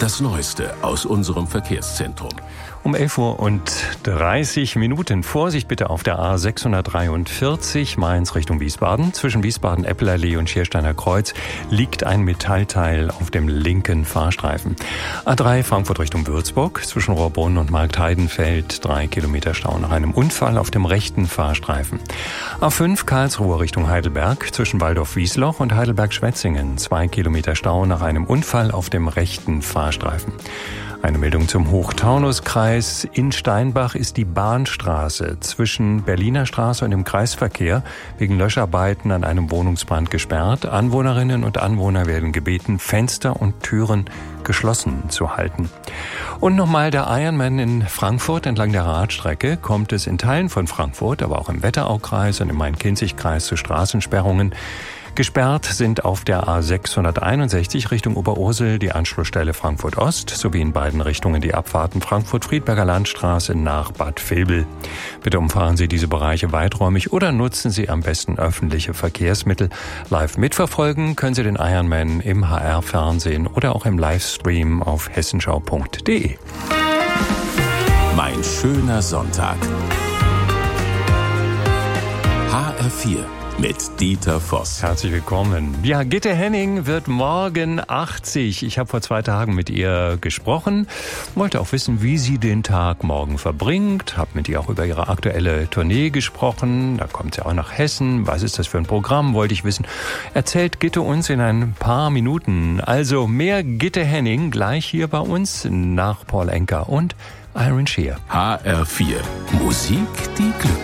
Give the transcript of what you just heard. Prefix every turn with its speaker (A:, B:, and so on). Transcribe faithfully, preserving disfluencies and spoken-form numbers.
A: Das Neueste aus unserem Verkehrszentrum.
B: Um elf Uhr und dreißig Minuten. Vorsicht bitte auf der A sechshundertdreiundvierzig Mainz Richtung Wiesbaden. Zwischen Wiesbaden-Eppelallee und Schiersteiner Kreuz liegt ein Metallteil auf dem linken Fahrstreifen. A drei Frankfurt Richtung Würzburg. Zwischen Rohrbrunn und Marktheidenfeld drei Kilometer Stau nach einem Unfall auf dem rechten Fahrstreifen. A fünf Karlsruhe Richtung Heidelberg. Zwischen Waldorf-Wiesloch und Heidelberg-Schwetzingen zwei Kilometer Stau nach einem Unfall auf dem rechten Fahrstreifen. Eine Meldung zum Hochtaunuskreis. In Steinbach ist die Bahnstraße zwischen Berliner Straße und dem Kreisverkehr wegen Löscharbeiten an einem Wohnungsbrand gesperrt. Anwohnerinnen und Anwohner werden gebeten, Fenster und Türen geschlossen zu halten. Und nochmal der Ironman in Frankfurt. Entlang der Radstrecke kommt es in Teilen von Frankfurt, aber auch im Wetteraukreis und im Main-Kinzig-Kreis zu Straßensperrungen. Gesperrt sind auf der A sechshunderteinundsechzig Richtung Oberursel die Anschlussstelle Frankfurt Ost sowie in beiden Richtungen die Abfahrten Frankfurt-Friedberger Landstraße nach Bad Vilbel. Bitte umfahren Sie diese Bereiche weiträumig oder nutzen Sie am besten öffentliche Verkehrsmittel. Live mitverfolgen können Sie den Ironman im H R-Fernsehen oder auch im Livestream auf hessenschau punkt de.
A: Mein schöner Sonntag. H R vier. Mit Dieter Voss.
B: Herzlich willkommen. Ja, Gitte Henning wird morgen achtzig. Ich habe vor zwei Tagen mit ihr gesprochen, wollte auch wissen, wie sie den Tag morgen verbringt, habe mit ihr auch über ihre aktuelle Tournee gesprochen. Da kommt sie auch nach Hessen. Was ist das für ein Programm, wollte ich wissen. Erzählt Gitte uns in ein paar Minuten. Also mehr Gitte Henning gleich hier bei uns nach Paul Anka und Iron Shear.
A: H R vier. Musik, die Glück